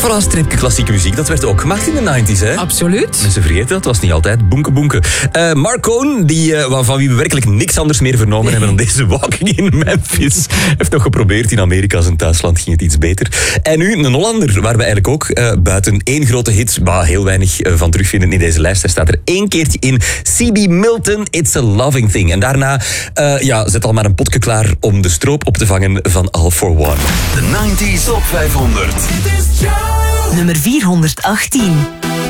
Voilà, stripje klassieke muziek, dat werd ook gemaakt in de 90s, hè? Absoluut. Mensen vergeten dat, was niet altijd boenke boenke. Mark Cohn, van wie we werkelijk niks anders meer vernomen hebben dan deze Walking in Memphis. Heeft nog geprobeerd in Amerika, zijn thuisland ging het iets beter. En nu een Hollander, waar we eigenlijk ook buiten één grote hit, waar heel weinig van terugvinden in deze lijst. Hij staat er één keertje in. C.B. Milton, It's a Loving Thing. En daarna, zet al maar een potje klaar om de stroop op te vangen van All for One. De 90s Top 500. Nummer 418.